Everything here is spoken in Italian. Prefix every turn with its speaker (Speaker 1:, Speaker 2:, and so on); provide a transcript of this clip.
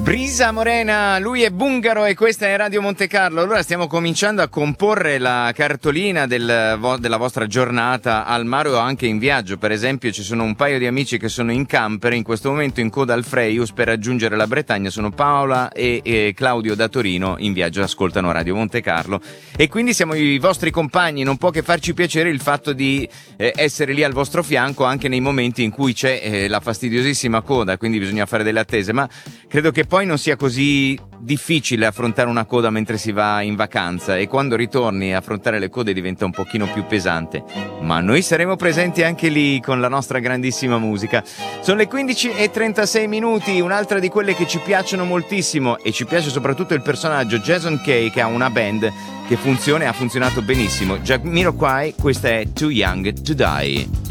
Speaker 1: Brisa Morena, lui è Bungaro e questa è Radio Monte Carlo. Allora stiamo cominciando a comporre la cartolina della vostra giornata al mare o anche in viaggio. Per esempio ci sono un paio di amici che sono in camper in questo momento in coda al Freius per raggiungere la Bretagna. Sono Paola e Claudio da Torino, in viaggio ascoltano Radio Monte Carlo e quindi siamo i vostri compagni. Non può che farci piacere il fatto di essere lì al vostro fianco anche nei momenti in cui c'è la fastidiosissima coda, quindi bisogna fare delle attese, ma credo che poi non sia così difficile affrontare una coda mentre si va in vacanza, e quando ritorni a affrontare le code diventa un pochino più pesante, ma noi saremo presenti anche lì con la nostra grandissima musica. Sono le 15:36, un'altra di quelle che ci piacciono moltissimo, e ci piace soprattutto il personaggio Jason Kay, che ha una band che funziona e ha funzionato benissimo. Jamiroquai, questa è Too Young to Die.